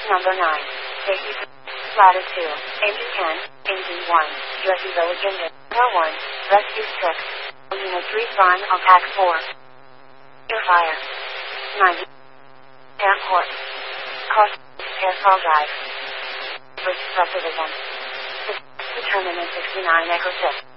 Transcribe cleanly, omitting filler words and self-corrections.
Number 9. Safety. Latitude. NG10, NG1, USC Village Engine. Air 1, Rescue 6. Unit 3 Prime on Pack 4. Air Fire. 90. Airport. Cost. Airfall Drive. Bridge Subdivision. Determinant 69 Echo 6.